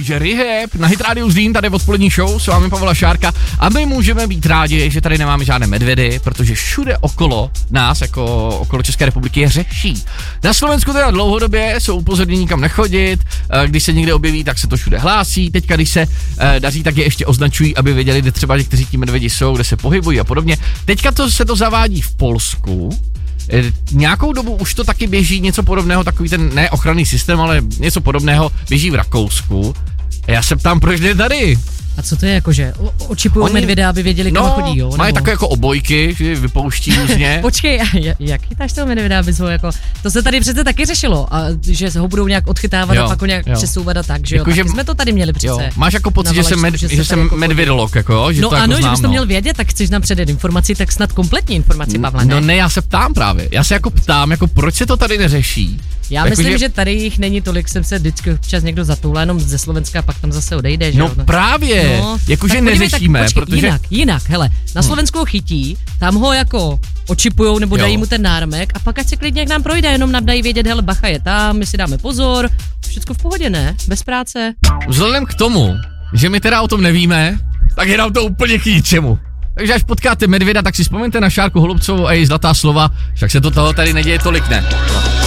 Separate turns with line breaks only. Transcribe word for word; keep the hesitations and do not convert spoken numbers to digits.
že Rehab na Hit Radio Zlín, tady odpolední show, s vámi Pavla Šárka a my můžeme být rádi, že tady nemáme žádné medvědy, protože všude okolo nás, jako okolo České republiky, je řeší. Na Slovensku teda dlouhodobě jsou upozornění kam nechodit, když se někde objeví, tak se to všude hlásí, teďka když se daří, tak je ještě označují, aby věděli, kde třeba někteří ti medvědi jsou, kde se pohybují a podobně. Teďka to se to zavádí v Polsku. Nějakou dobu už to taky běží, něco podobného, takový ten ne ochranný systém, ale něco podobného běží v Rakousku. A já se ptám, proč jde tady?
A co to je jakože? Očipují medvěda, aby věděli, kam
no,
chodí, jo?
Mají takové jako obojky, že vypouští různě.
Počkej, jak chytáš toho medvěda, aby ho jako... To se tady přece taky řešilo, a že ho budou nějak odchytávat jo, a pak ho nějak jo. přesouvat a tak, že jo? Jako, taky že, jsme to tady měli přece. Jo.
Máš jako pocit, že jsem, med, že že jsem jako medvědolog, jako, že
no
to
ano,
jako
že bys to
no.
měl vědět, tak chceš nám předat informaci, tak snad kompletní informaci, Pavle, ne?
No ne, já se ptám právě. Já se jako ptám, jako proč se to tady neřeší?
Já
jako
myslím,
že...
že tady jich není tolik, jsem se vždycky občas někdo zatoulá jenom ze Slovenska a pak tam zase odejde, že
no
jo?
právě,
no,
jakože neřešíme,
tak, počkej,
protože...
Jinak, jinak, hele, na Slovensku ho chytí, tam ho jako očipujou nebo dají
jo.
mu ten nármek a pak ať se klidně k nám projde, jenom nám dají vědět, hele, bacha je tam, my si dáme pozor, všecko v pohodě, ne? Bez práce.
Vzhledem k tomu, že my teda o tom nevíme, tak je nám to úplně k ničemu. Takže až potkáte medvěda, tak si vzpomeňte na Šárku Holubcovou a její zlatá slova, však se to toho tady neděje tolik, ne?